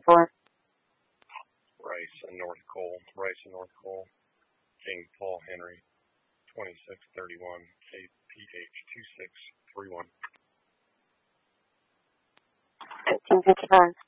for? Rice and North Cole. King Paul Henry, 2631, KPH 2631. 1355.